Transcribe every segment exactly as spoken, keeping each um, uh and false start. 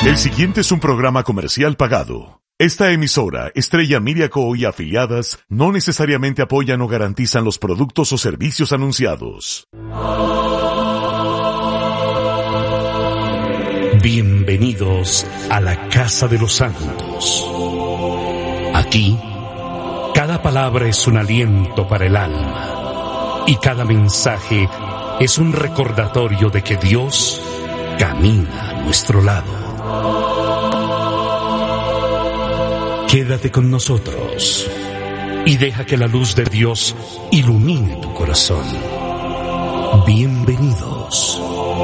El siguiente es un programa comercial pagado. Esta emisora, Estrella Media Co. y afiliadas, no necesariamente apoyan o garantizan los productos o servicios anunciados. Bienvenidos a la Casa de los Santos. Aquí, cada palabra es un aliento para el alma y cada mensaje es un recordatorio de que Dios camina a nuestro lado. Quédate con nosotros y deja que la luz de Dios ilumine tu corazón. Bienvenidos.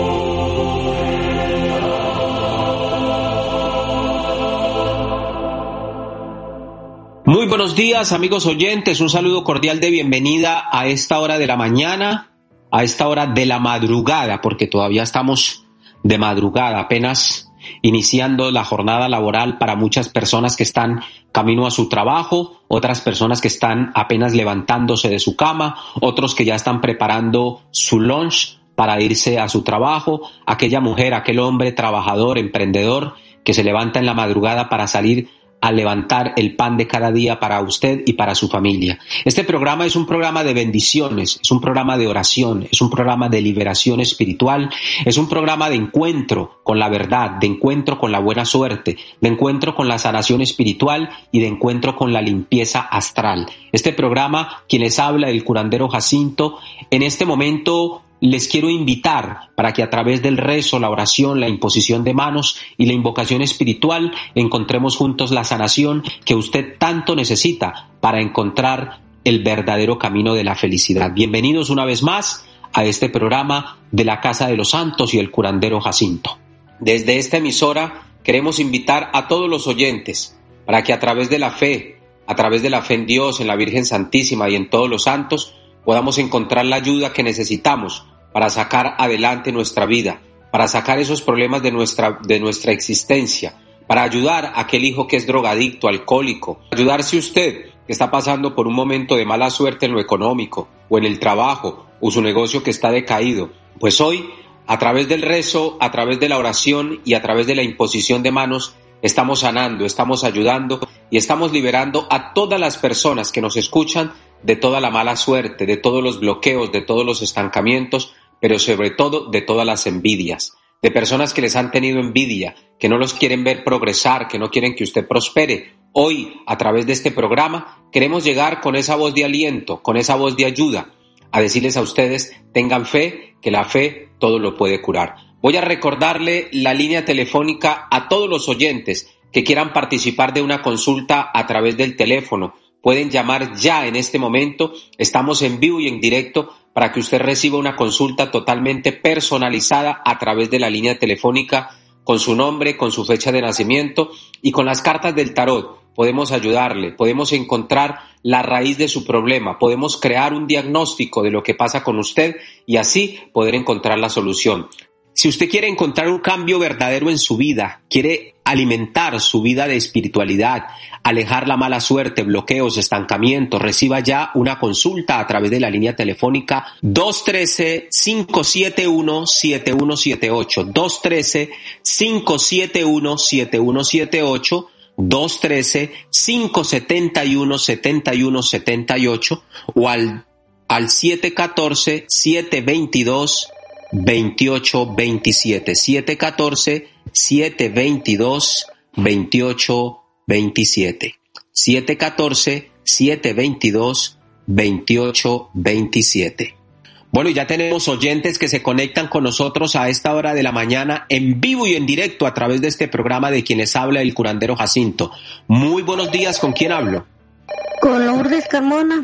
Muy buenos días, amigos oyentes, un saludo cordial de bienvenida a esta hora de la mañana, a esta hora de la madrugada, porque todavía estamos de madrugada, apenas iniciando la jornada laboral para muchas personas que están camino a su trabajo, otras personas que están apenas levantándose de su cama, otros que ya están preparando su lunch para irse a su trabajo, aquella mujer, aquel hombre trabajador, emprendedor que se levanta en la madrugada para salir a levantar el pan de cada día para usted y para su familia. Este programa es un programa de bendiciones, es un programa de oración, es un programa de liberación espiritual, es un programa de encuentro con la verdad, de encuentro con la buena suerte, de encuentro con la sanación espiritual y de encuentro con la limpieza astral. Este programa, quien les habla, el curandero Jacinto, en este momento les quiero invitar para que a través del rezo, la oración, la imposición de manos y la invocación espiritual encontremos juntos la sanación que usted tanto necesita para encontrar el verdadero camino de la felicidad. Bienvenidos una vez más a este programa de la Casa de los Santos y el curandero Jacinto. Desde esta emisora queremos invitar a todos los oyentes para que a través de la fe, a través de la fe en Dios, en la Virgen Santísima y en todos los santos, podamos encontrar la ayuda que necesitamos para sacar adelante nuestra vida, para sacar esos problemas de nuestra, de nuestra existencia, para ayudar a aquel hijo que es drogadicto, alcohólico, ayudarse usted que está pasando por un momento de mala suerte en lo económico o en el trabajo o su negocio que está decaído. Pues hoy, a través del rezo, a través de la oración y a través de la imposición de manos, estamos sanando, estamos ayudando y estamos liberando a todas las personas que nos escuchan de toda la mala suerte, de todos los bloqueos, de todos los estancamientos, pero sobre todo de todas las envidias, de personas que les han tenido envidia, que no los quieren ver progresar, que no quieren que usted prospere. Hoy, a través de este programa, queremos llegar con esa voz de aliento, con esa voz de ayuda, a decirles a ustedes, tengan fe, que la fe todo lo puede curar. Voy a recordarle la línea telefónica a todos los oyentes que quieran participar de una consulta a través del teléfono. Pueden llamar ya en este momento, estamos en vivo y en directo para que usted reciba una consulta totalmente personalizada a través de la línea telefónica con su nombre, con su fecha de nacimiento y con las cartas del tarot. Podemos ayudarle, podemos encontrar la raíz de su problema, podemos crear un diagnóstico de lo que pasa con usted y así poder encontrar la solución. Si usted quiere encontrar un cambio verdadero en su vida, quiere alimentar su vida de espiritualidad, alejar la mala suerte, bloqueos, estancamientos, reciba ya una consulta a través de la línea telefónica dos uno tres, cinco siete uno, siete uno siete ocho, dos uno tres, cinco siete uno, siete uno siete ocho, dos uno tres, cinco siete uno, siete uno siete ocho o al, al siete uno cuatro, siete dos dos, veintiocho veintisiete, siete uno cuatro, siete dos dos, veintiocho veintisiete, siete uno cuatro, siete dos dos, veintiocho veintisiete. Bueno, ya tenemos oyentes que se conectan con nosotros a esta hora de la mañana en vivo y en directo a través de este programa de quienes habla el curandero Jacinto. Muy buenos días, ¿con quién hablo? Con Lourdes Carmona.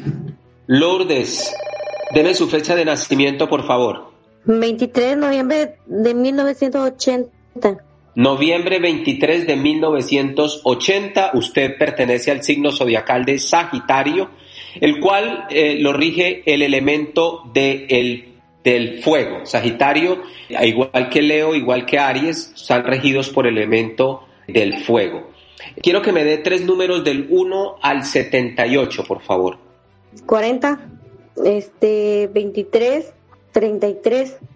Lourdes, deme su fecha de nacimiento, por favor. veintitrés de noviembre de mil novecientos ochenta. Noviembre veintitrés de mil novecientos ochenta, usted pertenece al signo zodiacal de Sagitario, el cual eh, lo rige el elemento de el, del fuego. Sagitario, igual que Leo, igual que Aries, están regidos por el elemento del fuego. Quiero que me dé tres números del uno al setenta y ocho, por favor. cuarenta, este, veintitrés, treinta y tres,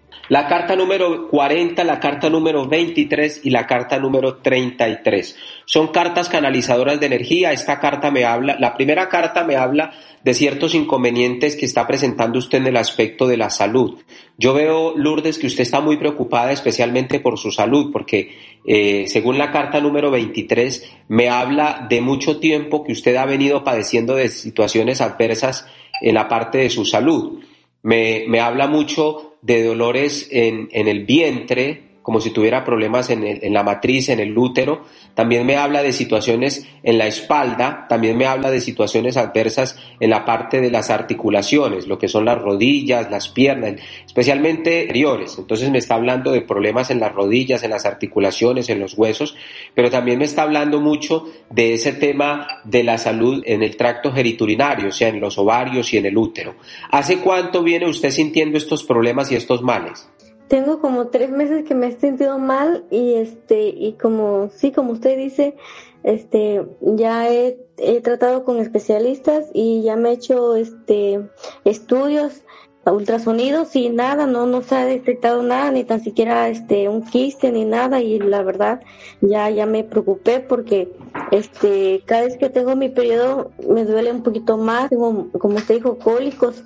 La carta número cuarenta, la carta número veintitrés y la carta número treinta y tres. Son cartas canalizadoras de energía. Esta carta me habla, la primera carta me habla de ciertos inconvenientes que está presentando usted en el aspecto de la salud. Yo veo, Lourdes, que usted está muy preocupada especialmente por su salud, porque eh, según la carta número veintitrés me habla de mucho tiempo que usted ha venido padeciendo de situaciones adversas en la parte de su salud. Me, me habla mucho de dolores en, en el vientre, como si tuviera problemas en, el, en la matriz, en el útero. También me habla de situaciones en la espalda, también me habla de situaciones adversas en la parte de las articulaciones, lo que son las rodillas, las piernas, especialmente anteriores. Entonces me está hablando de problemas en las rodillas, en las articulaciones, en los huesos, pero también me está hablando mucho de ese tema de la salud en el tracto genitourinario, o sea, en los ovarios y en el útero. ¿Hace cuánto viene usted sintiendo estos problemas y estos males? Tengo como tres meses que me he sentido mal y este y como sí como usted dice, este ya he, he tratado con especialistas y ya me he hecho este estudios, ultrasonidos y nada, no no se ha detectado nada, ni tan siquiera este un quiste ni nada, y la verdad ya ya me preocupé porque este cada vez que tengo mi periodo me duele un poquito más, tengo, como usted dijo, cólicos,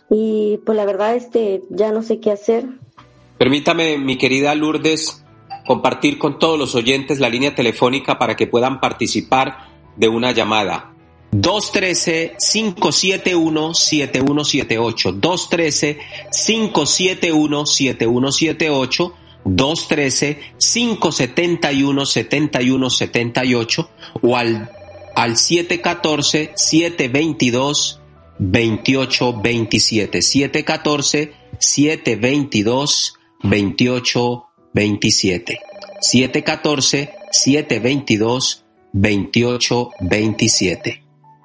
y pues la verdad este ya no sé qué hacer. Permítame, mi querida Lourdes, compartir con todos los oyentes la línea telefónica para que puedan participar de una llamada. dos uno tres, cinco siete uno, siete uno siete ocho, dos uno tres, cinco siete uno, siete uno siete ocho, dos uno tres, cinco siete uno, siete uno siete ocho o al, al siete uno cuatro, siete dos dos, dos ocho dos siete, siete uno cuatro, siete dos dos, veintiocho veintisiete, siete uno cuatro, siete dos dos, veintiocho veintisiete.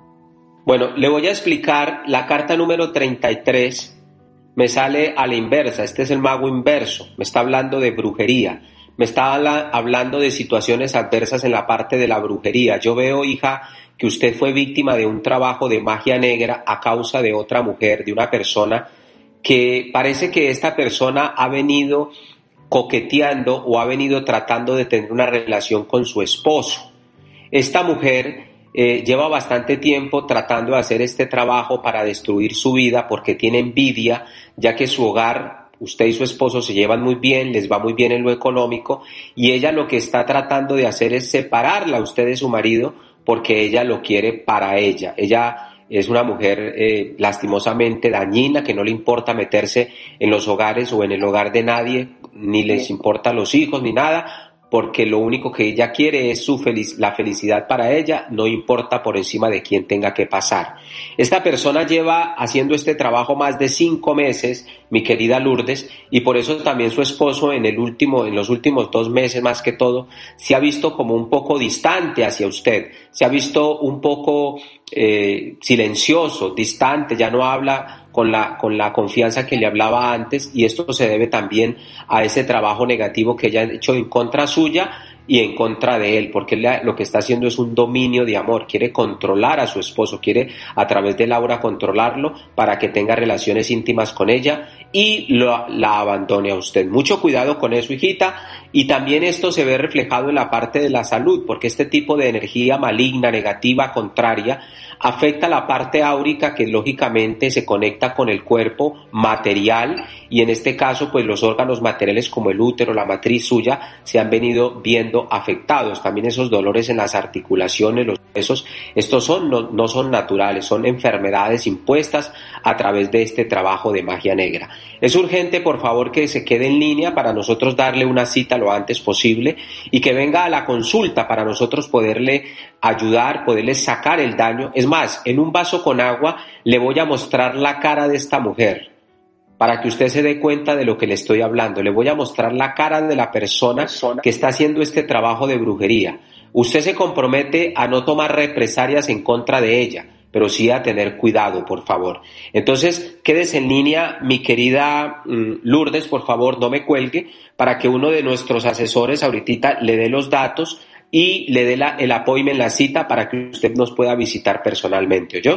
Bueno, le voy a explicar la carta número treinta y tres. Me sale a la inversa, este es el mago inverso, me está hablando de brujería, me está hablando de situaciones adversas en la parte de la brujería. Yo veo, hija, que usted fue víctima de un trabajo de magia negra a causa de otra mujer, de una persona que parece que esta persona ha venido coqueteando o ha venido tratando de tener una relación con su esposo. Esta mujer eh, lleva bastante tiempo tratando de hacer este trabajo para destruir su vida porque tiene envidia, ya que su hogar, usted y su esposo se llevan muy bien, les va muy bien en lo económico, y ella lo que está tratando de hacer es separarla a usted de su marido porque ella lo quiere para ella. Ella es una mujer eh, lastimosamente dañina, que no le importa meterse en los hogares o en el hogar de nadie, ni les importa los hijos ni nada, porque lo único que ella quiere es su felic- la felicidad para ella, no importa por encima de quién tenga que pasar. Esta persona lleva haciendo este trabajo más de cinco meses, mi querida Lourdes, y por eso también su esposo en el último, en los últimos dos meses más que todo, se ha visto como un poco distante hacia usted, se ha visto un poco eh, silencioso, distante, ya no habla con la, con la confianza que le hablaba antes, y esto se debe también a ese trabajo negativo que ella ha hecho en contra suya y en contra de él, porque lo que está haciendo es un dominio de amor, quiere controlar a su esposo, quiere a través de Laura controlarlo para que tenga relaciones íntimas con ella y lo, la abandone a usted. Mucho cuidado con eso, hijita, y también esto se ve reflejado en la parte de la salud, porque este tipo de energía maligna, negativa, contraria, afecta la parte áurica, que lógicamente se conecta con el cuerpo material, y en este caso pues los órganos materiales como el útero, la matriz suya, se han venido viendo afectados. También esos dolores en las articulaciones, los huesos, estos son no, no son naturales, son enfermedades impuestas a través de este trabajo de magia negra. Es urgente, por favor, que se quede en línea para nosotros darle una cita lo antes posible y que venga a la consulta para nosotros poderle ayudar, poderle sacar el daño. Es más, en un vaso con agua le voy a mostrar la cara de esta mujer para que usted se dé cuenta de lo que le estoy hablando. Le voy a mostrar la cara de la persona que está haciendo este trabajo de brujería. Usted se compromete a no tomar represalias en contra de ella, pero sí a tener cuidado, por favor. Entonces, quédese en línea, mi querida mm, Lourdes, por favor, no me cuelgue, para que uno de nuestros asesores ahorita le dé los datos y le dé la, el apoyo en la cita para que usted nos pueda visitar personalmente, ¿oyó?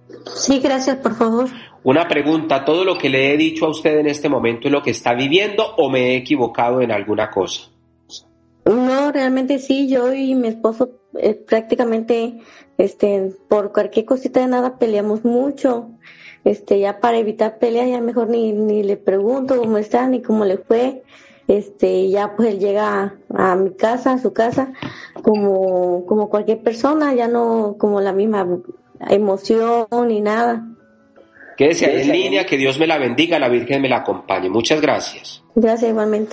Sí, gracias, por favor. Una pregunta, ¿todo lo que le he dicho a usted en este momento es lo que está viviendo o me he equivocado en alguna cosa? No, realmente sí, yo y mi esposo eh, prácticamente este por cualquier cosita de nada peleamos mucho. Este, ya para evitar peleas ya mejor ni ni le pregunto cómo está ni cómo le fue. Este, ya pues él llega a, a mi casa, a su casa, como como cualquier persona, ya no como la misma emoción ni nada. Quédese ahí en línea, que Dios me la bendiga, la Virgen me la acompañe. Muchas gracias. Gracias igualmente.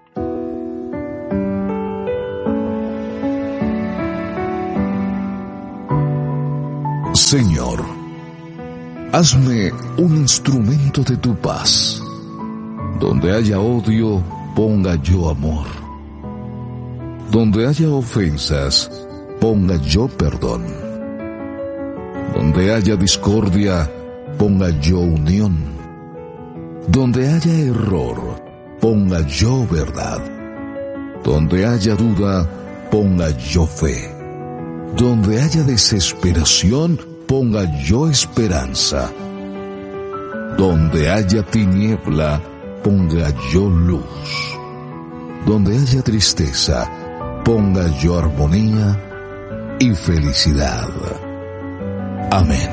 Señor, hazme un instrumento de tu paz. Donde haya odio, ponga yo amor. Donde haya ofensas, ponga yo perdón. Donde haya discordia, ponga yo unión. Donde haya error, ponga yo verdad. Donde haya duda, ponga yo fe. Donde haya desesperación, ponga yo esperanza. Donde haya tiniebla, ponga yo luz. Donde haya tristeza, ponga yo armonía y felicidad. Amén.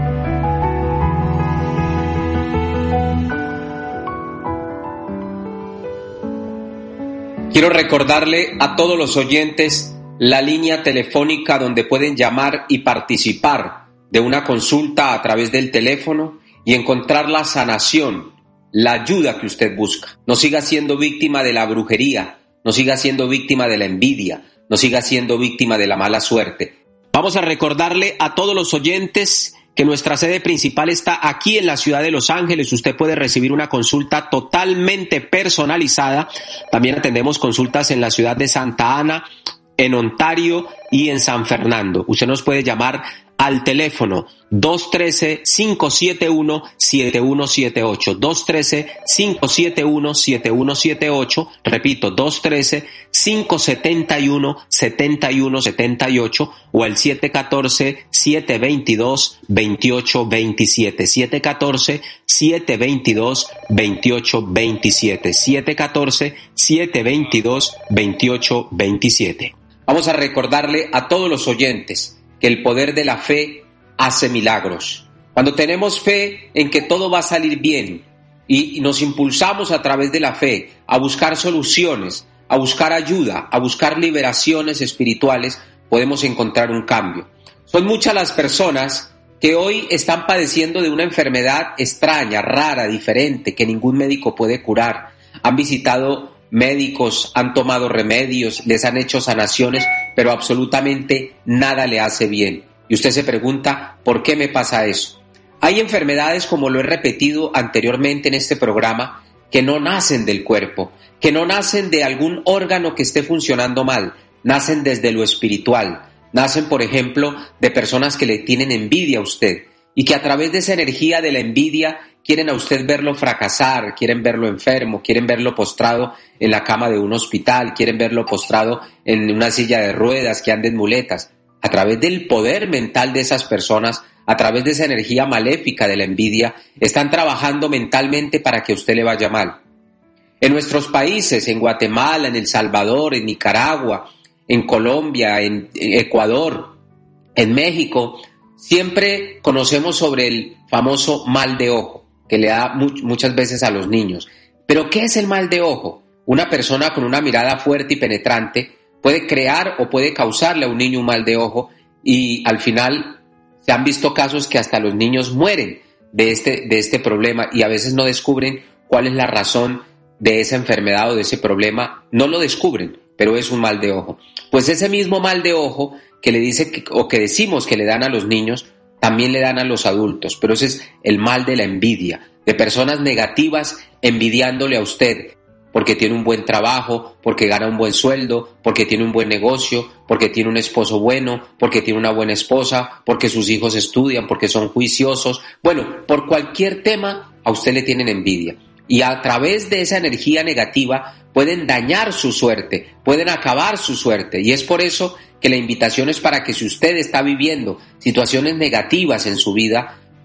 Quiero recordarle a todos los oyentes la línea telefónica donde pueden llamar y participar de una consulta a través del teléfono y encontrar la sanación, la ayuda que usted busca. No siga siendo víctima de la brujería, no siga siendo víctima de la envidia, no siga siendo víctima de la mala suerte. Vamos a recordarle a todos los oyentes que nuestra sede principal está aquí en la ciudad de Los Ángeles. Usted puede recibir una consulta totalmente personalizada. También atendemos consultas en la ciudad de Santa Ana, en Ontario y en San Fernando. Usted nos puede llamar al teléfono dos uno tres, cinco siete uno, siete uno siete ocho, dos uno tres, cinco siete uno, siete uno siete ocho, repito, dos uno tres, cinco siete uno, siete uno siete ocho o al siete uno cuatro, siete dos dos, dos ocho dos siete, siete uno cuatro, siete dos dos, dos ocho dos siete, siete uno cuatro, siete dos dos, dos ocho dos siete. Vamos a recordarle a todos los oyentes que el poder de la fe hace milagros. Cuando tenemos fe en que todo va a salir bien y nos impulsamos a través de la fe a buscar soluciones, a buscar ayuda, a buscar liberaciones espirituales, podemos encontrar un cambio. Son muchas las personas que hoy están padeciendo de una enfermedad extraña, rara, diferente, que ningún médico puede curar. Han visitado médicos, han tomado remedios, les han hecho sanaciones, pero absolutamente nada le hace bien. Y usted se pregunta, ¿por qué me pasa eso? Hay enfermedades, como lo he repetido anteriormente en este programa, que no nacen del cuerpo, que no nacen de algún órgano que esté funcionando mal, nacen desde lo espiritual. Nacen, por ejemplo, de personas que le tienen envidia a usted y que a través de esa energía de la envidia quieren a usted verlo fracasar, quieren verlo enfermo, quieren verlo postrado en la cama de un hospital, quieren verlo postrado en una silla de ruedas, que ande en muletas. A través del poder mental de esas personas, a través de esa energía maléfica de la envidia, están trabajando mentalmente para que a usted le vaya mal. En nuestros países, en Guatemala, en El Salvador, en Nicaragua, en Colombia, en Ecuador, en México, siempre conocemos sobre el famoso mal de ojo, que le da much- muchas veces a los niños. ¿Pero qué es el mal de ojo? Una persona con una mirada fuerte y penetrante puede crear o puede causarle a un niño un mal de ojo, y al final se han visto casos que hasta los niños mueren de este, de este problema, y a veces no descubren cuál es la razón de esa enfermedad o de ese problema. No lo descubren, pero es un mal de ojo. Pues ese mismo mal de ojo que le dice que, o que decimos que le dan a los niños, también le dan a los adultos, pero ese es el mal de la envidia, de personas negativas envidiándole a usted, porque tiene un buen trabajo, porque gana un buen sueldo, porque tiene un buen negocio, porque tiene un esposo bueno, porque tiene una buena esposa, porque sus hijos estudian, porque son juiciosos. Bueno, por cualquier tema a usted le tienen envidia. Y a través de esa energía negativa pueden dañar su suerte, pueden acabar su suerte. Y es por eso que la invitación es para que, si usted está viviendo situaciones negativas en su vida,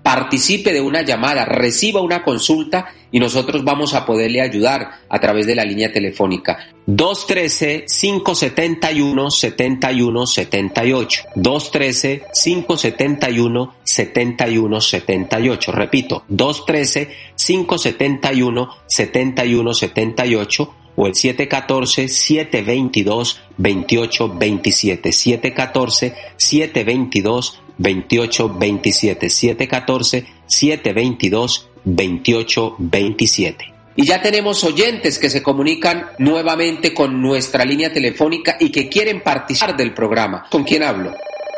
participe de una llamada, reciba una consulta y nosotros vamos a poderle ayudar a través de la línea telefónica dos uno tres, cinco siete uno, siete uno siete ocho, dos uno tres, cinco siete uno, siete uno siete ocho, repito, dos uno tres, cinco siete uno, siete uno siete ocho o el siete uno cuatro, siete dos dos, dos ocho dos siete, siete uno cuatro, siete dos dos, dos ocho dos siete, siete uno cuatro, siete dos dos, dos ocho dos siete. Y ya tenemos oyentes que se comunican nuevamente con nuestra línea telefónica y que quieren participar del programa. ¿Con quién hablo?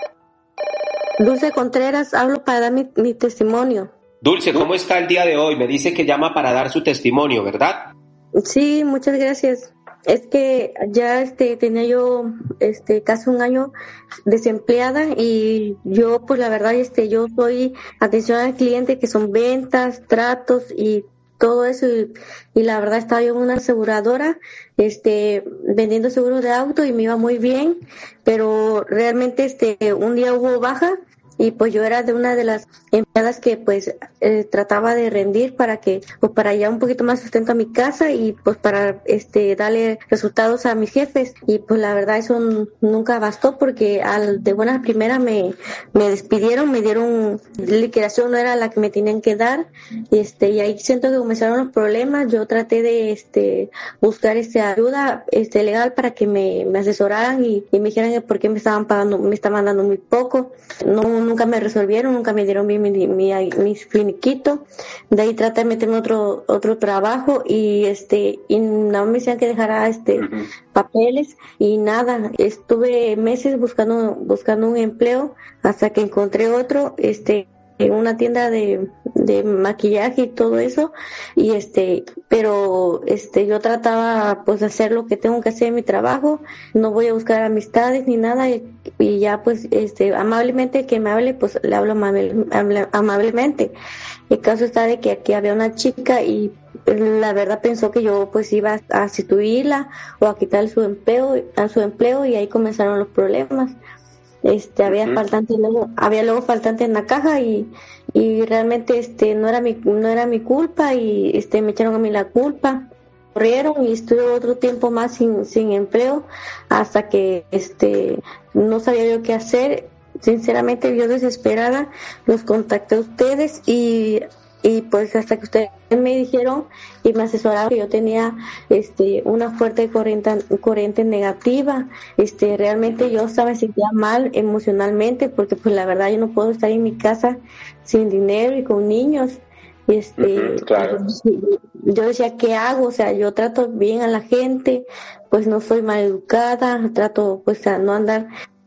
Dulce Contreras, hablo para dar mi, mi testimonio. Dulce, ¿cómo está el día de hoy? Me dice que llama para dar su testimonio, ¿verdad? Sí, muchas gracias. Es que ya este tenía yo este casi un año desempleada y yo pues la verdad este yo soy atención al cliente, que son ventas, tratos y todo eso, y, y la verdad estaba yo en una aseguradora este vendiendo seguros de auto y me iba muy bien, pero realmente este un día hubo baja y pues yo era de una de las empleadas que pues eh, trataba de rendir para que pues para ya un poquito más sustento a mi casa y pues para este darle resultados a mis jefes, y pues la verdad eso n- nunca bastó porque al de buena primera me me despidieron, me dieron liquidación, no era la que me tenían que dar, y este y ahí siento que comenzaron los problemas. Yo traté de este buscar este ayuda este legal para que me, me asesoraran y, y me dijeran que por qué me estaban pagando, me estaban dando muy poco. No, nunca me resolvieron, nunca me dieron mi, mi, mi, mi finiquito. De ahí traté de meterme otro otro trabajo y este y nada me decían que dejara este uh-huh. papeles y nada. Estuve meses buscando buscando un empleo hasta que encontré otro este en una tienda de, de maquillaje y todo eso, y este pero este yo trataba pues de hacer lo que tengo que hacer en mi trabajo, no voy a buscar amistades ni nada, y, y ya pues este amablemente que me hable pues le hablo amable, amablemente. El caso está de que aquí había una chica y la verdad pensó que yo pues iba a sustituirla o a quitar su empleo a su empleo y ahí comenzaron los problemas. Este había uh-huh. faltante luego había luego faltante en la caja y y realmente este no era mi no era mi culpa y este me echaron a mí la culpa, corrieron y estuve otro tiempo más sin sin empleo hasta que este no sabía yo qué hacer. Sinceramente yo desesperada los contacté a ustedes y y pues hasta que ustedes me dijeron y me asesoraron que yo tenía este una fuerte corriente corriente negativa. Este realmente yo estaba me sentía mal emocionalmente porque pues la verdad yo no puedo estar en mi casa sin dinero y con niños. Este uh-huh, claro. Yo decía, ¿qué hago? O sea, yo trato bien a la gente, pues no soy maleducada, trato pues a no andar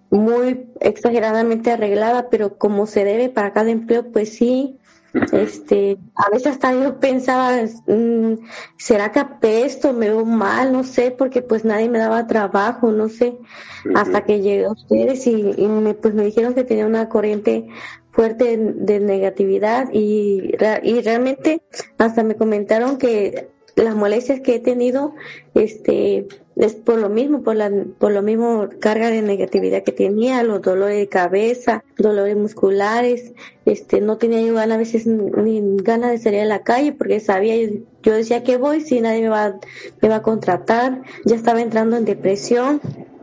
muy exageradamente arreglada, pero como se debe para cada empleo, pues sí. Este, a veces hasta yo pensaba, mmm, ¿será que apesto? Me veo mal, no sé, porque pues nadie me daba trabajo, no sé, uh-huh. hasta que llegué a ustedes y, y me, pues me dijeron que tenía una corriente fuerte de, de negatividad y, y realmente hasta me comentaron que las molestias que he tenido, este, es por lo mismo, por la, por lo mismo carga de negatividad que tenía, los dolores de cabeza, dolores musculares, este, no tenía yo ganas a veces ni ganas de salir a la calle porque sabía, yo, yo decía que voy si nadie me va, me va a contratar, ya estaba entrando en depresión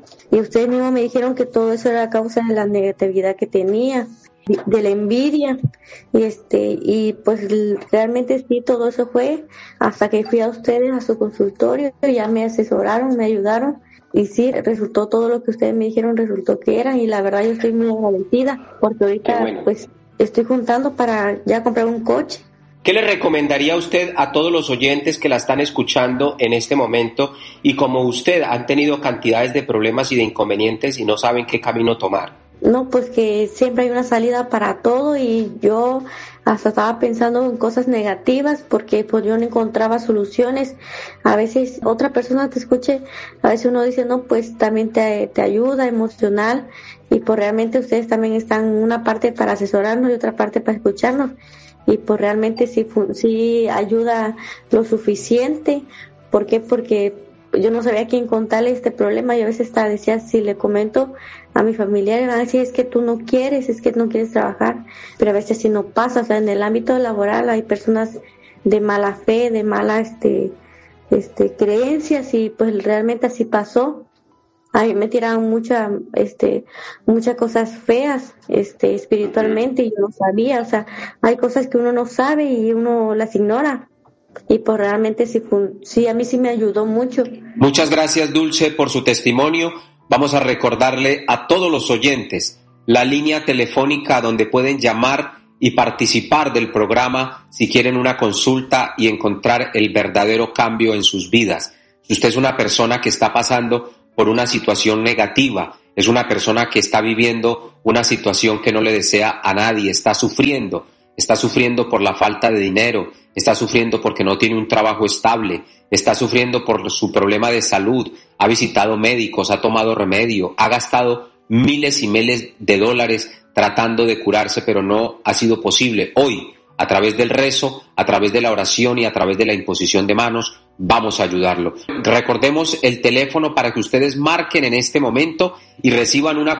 y ustedes mismos me dijeron que todo eso era a causa de la negatividad que tenía, de la envidia, y este y pues realmente sí, todo eso fue hasta que fui a ustedes a su consultorio, ya me asesoraron, me ayudaron y sí, resultó todo lo que ustedes me dijeron, resultó que eran, y la verdad yo estoy muy agradecida porque ahorita bueno. pues estoy juntando para ya comprar un coche. ¿Qué le recomendaría usted a todos los oyentes que la están escuchando en este momento y como usted han tenido cantidades de problemas y de inconvenientes y no saben qué camino tomar? No, pues que siempre hay una salida para todo y yo hasta estaba pensando en cosas negativas porque pues yo no encontraba soluciones. A veces otra persona te escuche, a veces uno dice, no, pues también te, te ayuda emocional y pues realmente ustedes también están una parte para asesorarnos y otra parte para escucharnos y pues realmente sí, sí ayuda lo suficiente. ¿Por qué? Porque yo no sabía a quién contarle este problema, y a veces hasta decía, si le comento a mi familiar, van a decir, es que tú no quieres, es que no quieres trabajar, pero a veces sí no pasa. O sea, en el ámbito laboral hay personas de mala fe, de mala este este creencias, y pues realmente así pasó. A mí me tiraron mucha, este, muchas cosas feas, este, espiritualmente, y yo no sabía. O sea, hay cosas que uno no sabe y uno las ignora. Y pues realmente sí, sí, a mí sí me ayudó mucho. Muchas gracias, Dulce, por su testimonio. Vamos a recordarle a todos los oyentes la línea telefónica donde pueden llamar y participar del programa si quieren una consulta y encontrar el verdadero cambio en sus vidas. Si usted es una persona que está pasando por una situación negativa, es una persona que está viviendo una situación que no le desea a nadie, está sufriendo, está sufriendo por la falta de dinero, está sufriendo porque no tiene un trabajo estable, está sufriendo por su problema de salud, ha visitado médicos, ha tomado remedio, ha gastado miles y miles de dólares tratando de curarse, pero no ha sido posible. Hoy, a través del rezo, a través de la oración y a través de la imposición de manos, vamos a ayudarlo. Recordemos el teléfono para que ustedes marquen en este momento y reciban una